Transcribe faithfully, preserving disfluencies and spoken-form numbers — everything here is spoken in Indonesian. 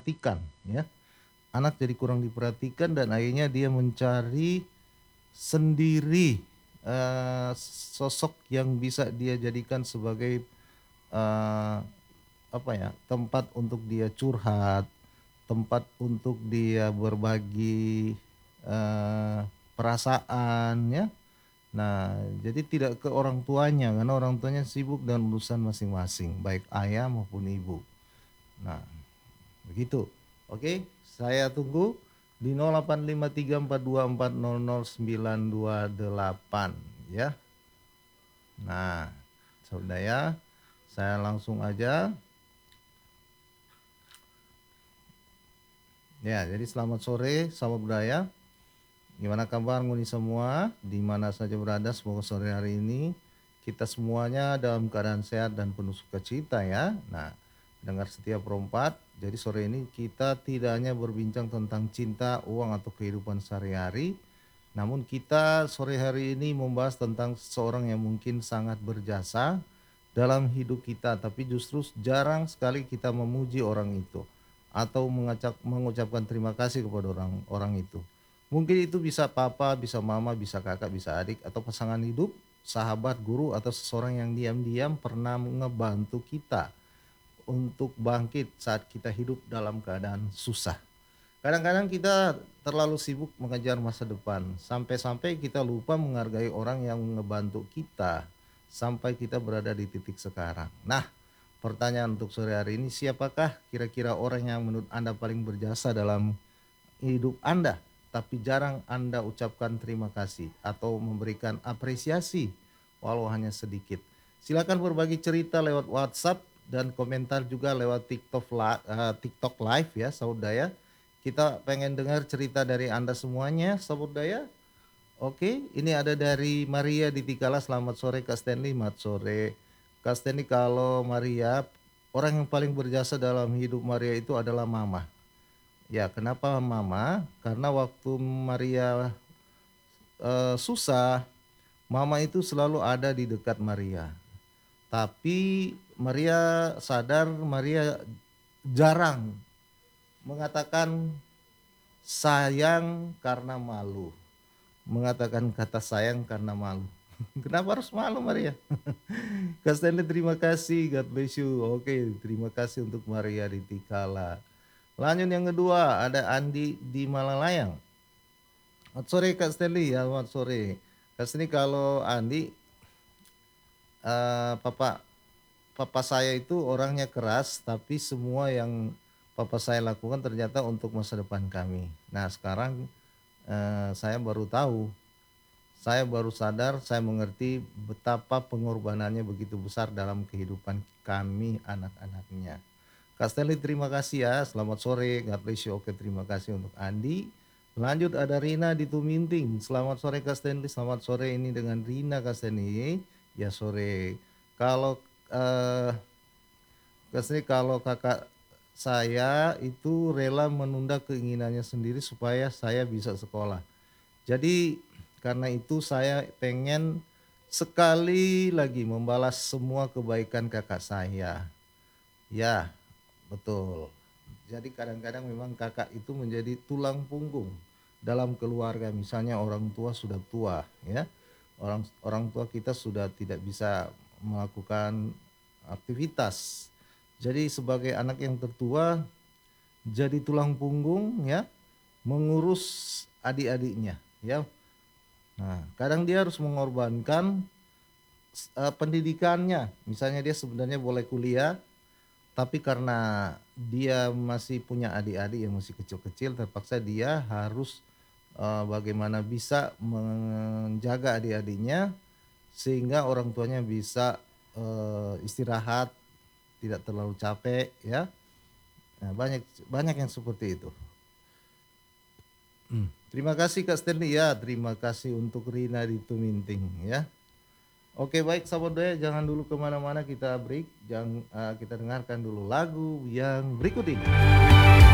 diperhatikan ya. Anak jadi kurang diperhatikan dan akhirnya dia mencari sendiri eh, sosok yang bisa dia jadikan sebagai eh, apa ya, tempat untuk dia curhat, tempat untuk dia berbagi eh, perasaan ya. Nah, jadi tidak ke orang tuanya karena orang tuanya sibuk dengan urusan masing-masing, baik ayah maupun ibu. Nah, begitu. Oke, saya tunggu di nol delapan lima tiga empat dua empat nol nol sembilan dua delapan ya. Nah, saudara, saya langsung aja. Ya, jadi selamat sore sahabat budaya. Gimana kabar nguni semua? Di mana saja berada, semoga sore hari ini kita semuanya dalam keadaan sehat dan penuh sukacita ya. Nah, dengar setiap perempat. Jadi sore ini kita tidak hanya berbincang tentang cinta, uang atau kehidupan sehari-hari, namun kita sore hari ini membahas tentang seseorang yang mungkin sangat berjasa dalam hidup kita, tapi justru jarang sekali kita memuji orang itu atau mengacak, mengucapkan terima kasih kepada orang orang itu. Mungkin itu bisa papa, bisa mama, bisa kakak, bisa adik, atau pasangan hidup, sahabat, guru, atau seseorang yang diam-diam pernah ngebantu kita untuk bangkit saat kita hidup dalam keadaan susah. Kadang-kadang kita terlalu sibuk mengejar masa depan, sampai-sampai kita lupa menghargai orang yang ngebantu kita sampai kita berada di titik sekarang. Nah, pertanyaan untuk sore hari ini, siapakah kira-kira orang yang menurut Anda paling berjasa dalam hidup Anda, tapi jarang Anda ucapkan terima kasih atau memberikan apresiasi walau hanya sedikit? Silakan berbagi cerita lewat WhatsApp dan komentar juga lewat TikTok, li- eh, TikTok Live ya, saudara. Kita pengen dengar cerita dari Anda semuanya, saudara. Oke, ini ada dari Maria di Tikala. Selamat sore Kak Stanley, selamat sore. Kak Stanley, kalau Maria, orang yang paling berjasa dalam hidup Maria itu adalah mama. Ya, kenapa mama? Karena waktu Maria eh, susah, mama itu selalu ada di dekat Maria. Tapi Maria sadar, Maria jarang mengatakan sayang karena malu. Mengatakan kata sayang karena malu. Kenapa harus malu Maria? Kak Stanley terima kasih, God bless you. Oke, terima kasih untuk Maria di Tikala. Lanjut yang kedua, ada Andi di Malalayang. Selamat sore Kak Stanley, ya selamat sore. Kak Stanley, kalau Andi, eh, papa papa saya itu orangnya keras, tapi semua yang papa saya lakukan ternyata untuk masa depan kami. Nah sekarang eh, saya baru tahu, saya baru sadar, saya mengerti betapa pengorbanannya begitu besar dalam kehidupan kami anak-anaknya. Kak Stanley terima kasih ya, selamat sore, God bless you. Oke, terima kasih untuk Andi. Lanjut ada Rina di Tuminting. Selamat sore Kak Stanley, selamat sore ini dengan Rina Kak Stanley. Ya sore. Kalau eh, Kak Stanley, kalau kakak saya itu rela menunda keinginannya sendiri supaya saya bisa sekolah. Jadi karena itu saya pengen sekali lagi membalas semua kebaikan kakak saya. Ya, betul. Jadi kadang-kadang memang kakak itu menjadi tulang punggung dalam keluarga. Misalnya orang tua sudah tua, ya. Orang orang tua kita sudah tidak bisa melakukan aktivitas. Jadi sebagai anak yang tertua jadi tulang punggung ya, mengurus adik-adiknya, ya. Nah, kadang dia harus mengorbankan eh, pendidikannya. Misalnya dia sebenarnya boleh kuliah, tapi karena dia masih punya adik-adik yang masih kecil-kecil, terpaksa dia harus eh, bagaimana bisa menjaga adik-adiknya sehingga orang tuanya bisa eh, istirahat, tidak terlalu capek, ya. Nah, banyak banyak yang seperti itu. Hmm. Terima kasih Kak Stanley ya, terima kasih untuk Rina di Tuminting ya. Oke baik sahabat daya, jangan dulu kemana-mana, kita break, jangan eh, kita dengarkan dulu lagu yang berikut ini.